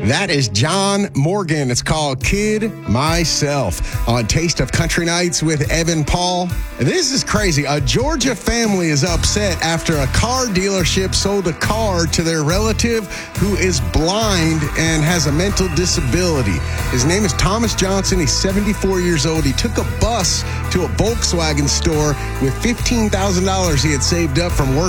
That is John Morgan. It's called Kid Myself on Taste of Country Nights with Evan Paul. This is crazy. A Georgia family is upset after a car dealership sold a car to their relative who is blind and has a mental disability. His name is Thomas Johnson. He's 74 years old. He took a bus to a Volkswagen store with $15,000 he had saved up from working